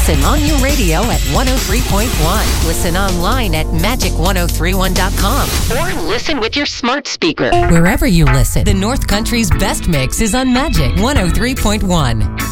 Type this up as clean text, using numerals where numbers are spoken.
Listen on your radio at 103.1. Listen online at magic1031.com. Or listen with your smart speaker. Wherever you listen, the North Country's best mix is on Magic 103.1.